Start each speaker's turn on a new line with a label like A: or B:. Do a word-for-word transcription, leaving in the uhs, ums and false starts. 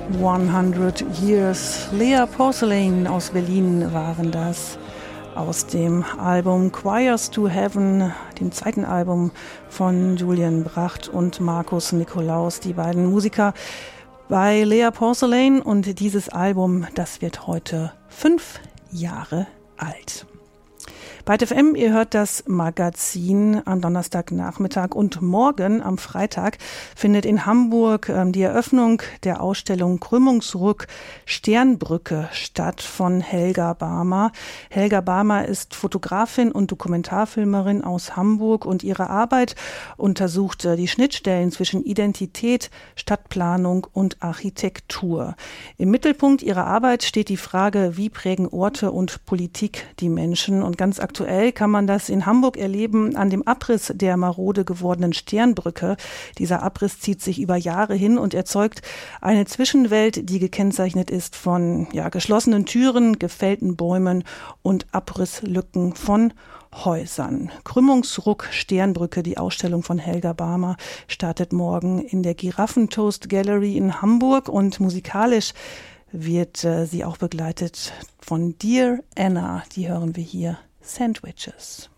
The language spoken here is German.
A: hundert Years. Lea Porcelain aus Berlin waren das. Aus dem Album Choirs to Heaven, dem zweiten Album von Julian Bracht und Markus Nikolaus, die beiden Musiker bei Lea Porcelain. Und dieses Album, das wird heute fünf Jahre alt. Bei T F M, ihr hört das Magazin am Donnerstagnachmittag, und morgen am Freitag findet in Hamburg ähm, die Eröffnung der Ausstellung Krümmungsrück Sternbrücke statt von Helga Barmer. Helga Barmer ist Fotografin und Dokumentarfilmerin aus Hamburg, und ihre Arbeit untersucht äh, die Schnittstellen zwischen Identität, Stadtplanung und Architektur. Im Mittelpunkt ihrer Arbeit steht die Frage, wie prägen Orte und Politik die Menschen, und ganz aktuell Aktuell kann man das in Hamburg erleben an dem Abriss der marode gewordenen Sternbrücke. Dieser Abriss zieht sich über Jahre hin und erzeugt eine Zwischenwelt, die gekennzeichnet ist von ja, geschlossenen Türen, gefällten Bäumen und Abrisslücken von Häusern. Krümmungsruck Sternbrücke, die Ausstellung von Helga Barmer, startet morgen in der Giraffentoast Gallery in Hamburg, und musikalisch wird äh, sie auch begleitet von Dear Anna. Die hören wir hier. Sandwiches.